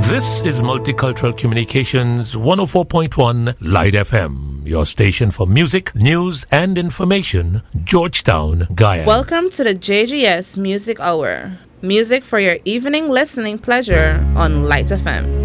This is Multicultural Communications 104.1 Light FM, your station for music, news, and information, Georgetown, Guyana. Welcome to the JGS Music Hour. Music for your evening listening pleasure on Light FM.